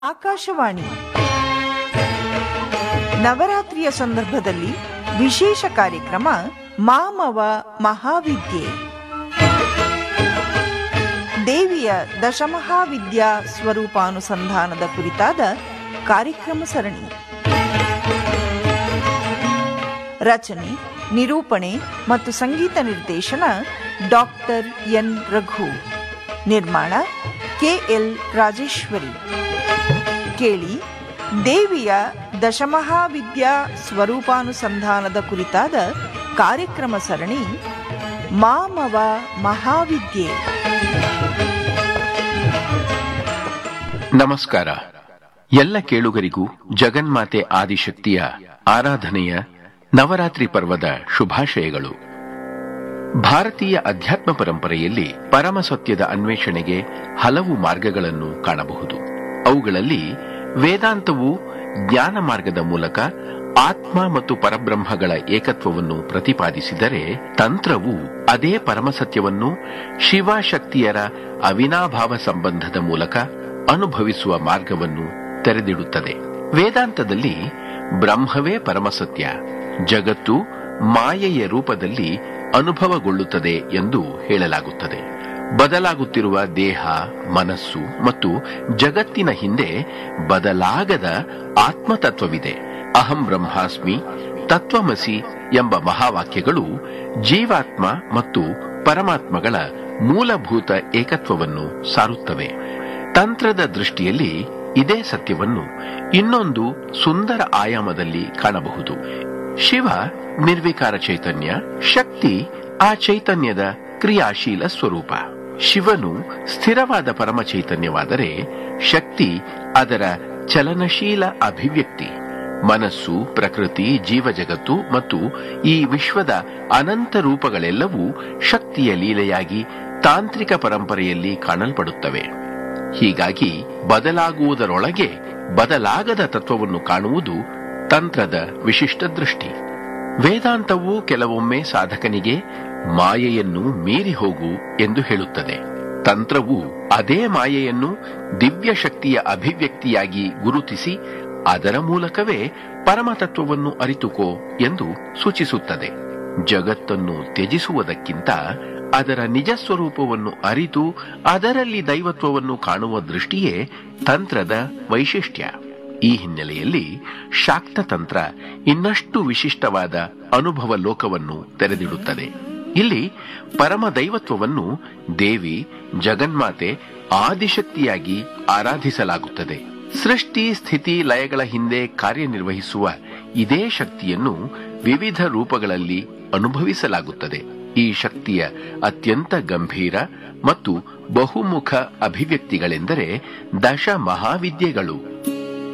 ಆಕಾಶವಾಣಿ ನವರಾತ್ರಿಯ ಸಂದರ್ಭದಲ್ಲಿ ವಿಶೇಷ ಕಾರ್ಯಕ್ರಮ ಮಾಮವ ಮಹಾವಿದ್ಯೆ. ದೇವಿಯ ದಶಮಹಾವಿದ್ಯಾ ಸ್ವರೂಪಾನುಸಂಧಾನದ ಕುರಿತಾದ ಕಾರ್ಯಕ್ರಮ ಸರಣಿ. ರಚನೆ, ನಿರೂಪಣೆ ಮತ್ತು ಸಂಗೀತ ನಿರ್ದೇಶನ ಡಾಕ್ಟರ್ ಎನ್ ರಘು. ನಿರ್ಮಾಣ ಕೆಎಲ್ ರಾಜೇಶ್ವರಿ. ಕೇಳಿ, ದೇವಿಯ ದಶಮಹಾವಿದ್ಯಾ ಸ್ವರೂಪಾನುಸಂಧಾನದ ಕುರಿತಾದ ಕಾರ್ಯಕ್ರಮ ಸರಣಿ ಮಾಮವ ಮಹಾವಿದ್ಯೆ. ನಮಸ್ಕಾರ. ಎಲ್ಲ ಕೇಳುಗರಿಗೂ ಜಗನ್ಮಾತೆ ಆದಿಶಕ್ತಿಯ ಆರಾಧನೆಯ ನವರಾತ್ರಿ ಪರ್ವದ ಶುಭಾಶಯಗಳು. ಭಾರತೀಯ ಅಧ್ಯಾತ್ಮ ಪರಂಪರೆಯಲ್ಲಿ ಪರಮಸತ್ಯದ ಅನ್ವೇಷಣೆಗೆ ಹಲವು ಮಾರ್ಗಗಳನ್ನು ಕಾಣಬಹುದು. ಅವುಗಳಲ್ಲಿ ವೇದಾಂತವು ಜ್ಞಾನ ಮಾರ್ಗದ ಮೂಲಕ ಆತ್ಮ ಮತ್ತು ಪರಬ್ರಹ್ಮಗಳ ಏಕತ್ವವನ್ನು ಪ್ರತಿಪಾದಿಸಿದರೆ, ತಂತ್ರವು ಅದೇ ಪರಮಸತ್ಯವನ್ನು ಶಿವಶಕ್ತಿಯರ ಅವಿನಾಭಾವ ಸಂಬಂಧದ ಮೂಲಕ ಅನುಭವಿಸುವ ಮಾರ್ಗವನ್ನು ತೆರೆದಿಡುತ್ತದೆ. ವೇದಾಂತದಲ್ಲಿ ಬ್ರಹ್ಮವೇ ಪರಮಸತ್ಯ, ಜಗತ್ತು ಮಾಯೆಯ ರೂಪದಲ್ಲಿ ಅನುಭವಗೊಳ್ಳುತ್ತದೆ ಎಂದು ಹೇಳಲಾಗುತ್ತದೆ. ಬದಲಾಗುತ್ತಿರುವ ದೇಹ, ಮನಸ್ಸು ಮತ್ತು ಜಗತ್ತಿನ ಹಿಂದೆ ಬದಲಾಗದ ಆತ್ಮತತ್ವವಿದೆ. ಅಹಂ ಬ್ರಹ್ಮಾಸ್ಮಿ, ತತ್ವಮಸಿ ಎಂಬ ಮಹಾವಾಕ್ಯಗಳು ಜೀವಾತ್ಮ ಮತ್ತು ಪರಮಾತ್ಮಗಳ ಮೂಲಭೂತ ಏಕತ್ವವನ್ನು ಸಾರುತ್ತವೆ. ತಂತ್ರದ ದೃಷ್ಟಿಯಲ್ಲಿ ಇದೇ ಸತ್ಯವನ್ನು ಇನ್ನೊಂದು ಸುಂದರ ಆಯಾಮದಲ್ಲಿ ಕಾಣಬಹುದು. ಶಿವ ನಿರ್ವಿಕಾರ ಚೈತನ್ಯ, ಶಕ್ತಿ ಆ ಚೈತನ್ಯದ ಕ್ರಿಯಾಶೀಲ ಸ್ವರೂಪ. ಶಿವನು ಸ್ಥಿರವಾದ ಪರಮ ಚೈತನ್ಯವಾದರೆ, ಶಕ್ತಿ ಅದರ ಚಲನಶೀಲ ಅಭಿವ್ಯಕ್ತಿ. ಮನಸ್ಸು, ಪ್ರಕೃತಿ, ಜೀವಜಗತ್ತು ಮತ್ತು ಈ ವಿಶ್ವದ ಅನಂತ ರೂಪಗಳೆಲ್ಲವೂ ಶಕ್ತಿಯ ಲೀಲೆಯಾಗಿ ತಾಂತ್ರಿಕ ಪರಂಪರೆಯಲ್ಲಿ ಕಾಣಲ್ಪಡುತ್ತವೆ. ಹೀಗಾಗಿ ಬದಲಾಗುವುದರೊಳಗೆ ಬದಲಾಗದ ತತ್ವವನ್ನು ಕಾಣುವುದು ತಂತ್ರದ ವಿಶಿಷ್ಟ ದೃಷ್ಟಿ. ವೇದಾಂತವು ಕೆಲವೊಮ್ಮೆ ಸಾಧಕನಿಗೆ ಮಾಯೆಯನ್ನು ಮೀರಿ ಹೋಗು ಎಂದು ಹೇಳುತ್ತದೆ. ತಂತ್ರವು ಅದೇ ಮಾಯೆಯನ್ನು ದಿವ್ಯ ಶಕ್ತಿಯ ಅಭಿವ್ಯಕ್ತಿಯಾಗಿ ಗುರುತಿಸಿ ಅದರ ಮೂಲಕವೇ ಪರಮತತ್ವವನ್ನು ಅರಿತುಕೋ ಎಂದು ಸೂಚಿಸುತ್ತದೆ. ಜಗತ್ತನ್ನು ತ್ಯಜಿಸುವುದಕ್ಕಿಂತ ಅದರ ನಿಜ ಸ್ವರೂಪವನ್ನು ಅರಿತು ಅದರಲ್ಲಿ ದೈವತ್ವವನ್ನು ಕಾಣುವ ದೃಷ್ಟಿಯೇ ತಂತ್ರದ ವೈಶಿಷ್ಟ್ಯ. ಈ ಹಿನ್ನೆಲೆಯಲ್ಲಿ ಶಾಕ್ತ ತಂತ್ರ ಇನ್ನಷ್ಟು ವಿಶಿಷ್ಟವಾದ ಅನುಭವ ಲೋಕವನ್ನು ತೆರೆದಿಡುತ್ತದೆ. ಇಲ್ಲಿ ಪರಮ ದೈವತ್ವವನ್ನು ದೇವಿ, ಜಗನ್ಮಾತೆ, ಆದಿಶಕ್ತಿಯಾಗಿ ಆರಾಧಿಸಲಾಗುತ್ತದೆ. ಸೃಷ್ಟಿ, ಸ್ಥಿತಿ, ಲಯಗಳ ಹಿಂದೆ ಕಾರ್ಯನಿರ್ವಹಿಸುವ ಇದೇ ಶಕ್ತಿಯನ್ನು ವಿವಿಧ ರೂಪಗಳಲ್ಲಿ ಅನುಭವಿಸಲಾಗುತ್ತದೆ. ಈ ಶಕ್ತಿಯ ಅತ್ಯಂತ ಗಂಭೀರ ಮತ್ತು ಬಹುಮುಖ ಅಭಿವ್ಯಕ್ತಿಗಳೆಂದರೆ ದಶ ಮಹಾವಿದ್ಯೆಗಳು.